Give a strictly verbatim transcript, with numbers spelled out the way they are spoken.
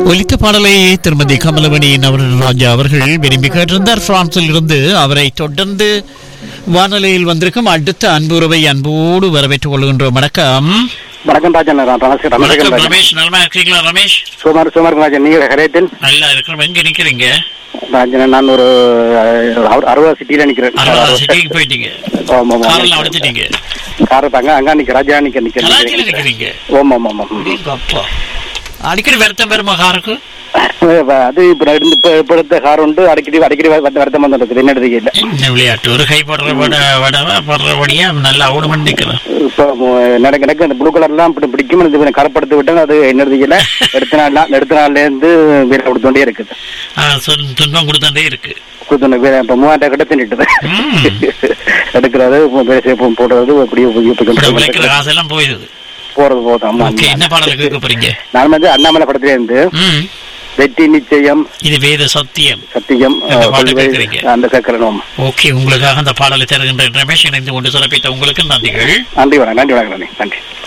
ஒலித்த பாடலை திருமதி கமலமணி நவரராஜா அவர்கள் விரும்பி கேட்டிருந்தார் பிரான்சில் இருந்து. அவரை தொடர்ந்து வானொலியில் வந்திருக்கும் அடுத்த அன்புறவை அன்போடு வரவேற்றுக் கொள்கின்றோம். வணக்கம். வணக்கம் ராஜன். ரமேஷ் நலமா இருக்கீங்களா? ரமேஷ் சுமார் சுமார் ராஜன், நீங்க கரையத்தில் நல்லா இருக்கிறோம். எங்க நிக்கிறீங்க ராஜன்? நான் ஒரு அறுபது சிட்டியில நிக்கிறேன். சிட்டிக்கு போயிட்டீங்க? காரெல்லாம் அடிச்சிட்டீங்க? காரை தாங்க அங்க நிக்க ராஜா நிக்க நிக்கிறீங்க. ஓமா ஆமா. அடிக்கடி வருத்தம் பெருமா காருக்கு? அது இப்ப இப்ப எடுத்த கார் உண்டு, அடிக்கடி அடிக்கடி வருத்தம் வந்து இருக்குது. என்ன இல்லை என்ன விளையாட்டு ஒரு கை படுற படுறபடியா நல்லா ஓடுமன் நிக்கிறேன். இப்போ எனக்கு எனக்கு அந்த ப்ளூ கலர் எல்லாம் பிடிக்கும். கரப்படுத்தி விட்டேன். அது என்னது இல்லை, எடுத்த நாள் எடுத்த நாள்ல இருந்து வீர கொடுத்தோண்டே இருக்குது. துன்பம் கொடுத்தோண்டே இருக்கு. இப்ப மூவாயிரம் கிட்ட தின்னுட்டு எடுக்கிறது போடுறது அப்படியே காசெல்லாம் போயிடுது போறது போதும். என்ன பாடல கேட்க போறீங்க? நான் வந்து அண்ணாமலை படத்துல இருந்து வெற்றி நிச்சயம், இது வேத சத்தியம் சத்தியம் அந்த கேட்கிறோம். ஓகே, உங்களுக்காக அந்த பாடலை தருகின்ற ரமேஷ் இணைந்து கொண்டு சிறப்பித்த உங்களுக்கு நன்றிகள். நன்றி வணக்கம். நன்றி வணக்கம். நன்றி.